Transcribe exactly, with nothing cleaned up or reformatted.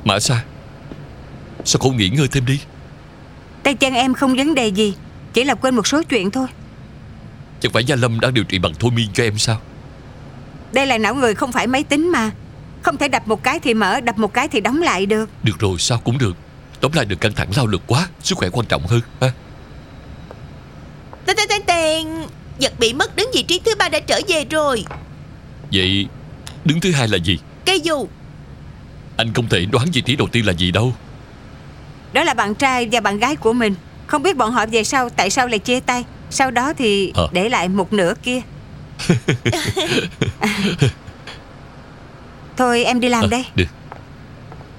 Mã Sa, sao không nghỉ ngơi thêm đi? Tay chân em không vấn đề gì, chỉ là quên một số chuyện thôi. Chẳng phải Gia Lâm đang điều trị bằng thôi miên cho em sao? Đây là não người, không phải máy tính mà. Không thể đập một cái thì mở, đập một cái thì đóng lại được. Được rồi, sao cũng được. Tóm lại đừng căng thẳng lao lực quá, sức khỏe quan trọng hơn ha. Tên tên tên tên vật bị mất đứng vị trí thứ ba đã trở về rồi. Vậy đứng thứ hai là gì? Cây dù. Anh không thể đoán vị trí đầu tiên là gì đâu. Đó là bạn trai và bạn gái của mình. Không biết bọn họ về sau tại sao lại chia tay. Sau đó thì à. để lại một nửa kia. Thôi em đi làm à, đây. Được.